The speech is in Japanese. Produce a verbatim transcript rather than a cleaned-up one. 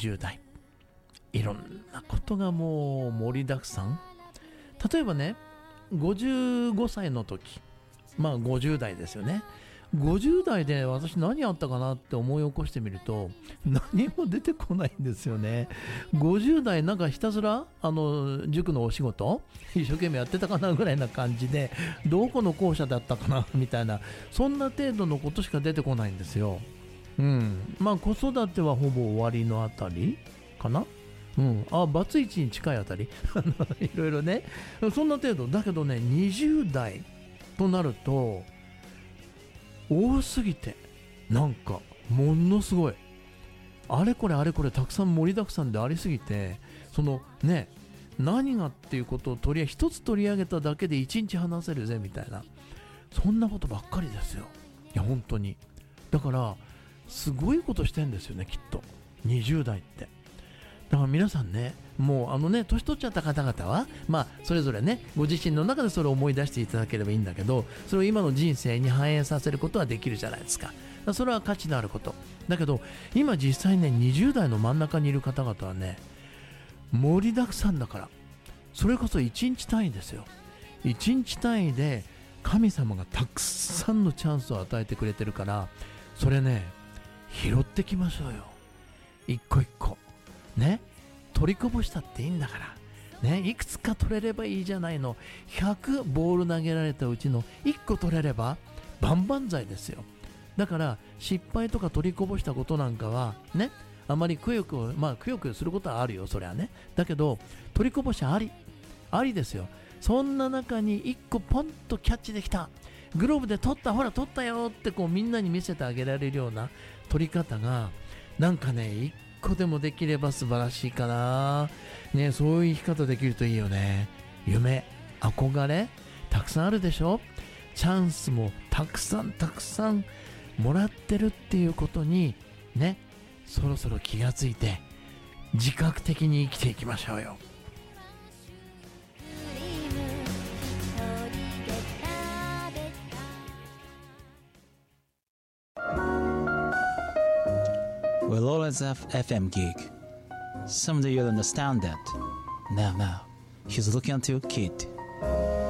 じゅう代、いろんなことがもう盛りだくさん。例えばね、ごじゅうごさいの時、まあごじゅう代ですよね。ごじゅう代で私何あったかなって思い起こしてみると何も出てこないんですよね。ごじゅう代なんかひたすらあの塾のお仕事一生懸命やってたかなぐらいな感じで、どこの校舎だったかなみたいな、そんな程度のことしか出てこないんですよ。うん、まあ子育てはほぼ終わりのあたりかな。うん、あ、バツイチに近いあたりいろいろね、そんな程度だけどね、にじゅう代となると多すぎて、なんかものすごいあれこれあれこれたくさん盛りだくさんでありすぎて、そのね、何がっていうことを取り一つ取り上げただけで一日話せるぜみたいな、そんなことばっかりですよ。いや本当に、だからすごいことしてんですよね、きっとにじゅう代って。だから皆さんね、もうあのね、年取っちゃった方々はまあそれぞれね、ご自身の中でそれを思い出していただければいいんだけど、それを今の人生に反映させることはできるじゃないですか。だからそれは価値のあること。だけど今実際ね、にじゅう代の真ん中にいる方々はね、盛りだくさんだから、それこそいちにち単位ですよ。いちにち単位で神様がたくさんのチャンスを与えてくれてるから、それね、拾ってきましょうよ、一個一個ね。取りこぼしたっていいんだからね、いくつか取れればいいじゃないの。ひゃくボール投げられたうちのいっこ取れれば万々歳ですよ。だから失敗とか取りこぼしたことなんかはね、あまりくよくまあくよくよすることはあるよ、それはね。だけど取りこぼしありありですよ。そんな中にいっこポンとキャッチできた、グローブで取った、ほら取ったよってこうみんなに見せてあげられるような取り方が、なんかね、いっこでもできれば素晴らしいかなね。そういう生き方できるといいよね。夢、憧れたくさんあるでしょ。チャンスもたくさんたくさんもらってるっていうことにね、そろそろ気がついて自覚的に生きていきましょうよ。 We'll always have F M gig. Someday you'll understand that. Now, now, he's looking at your kid.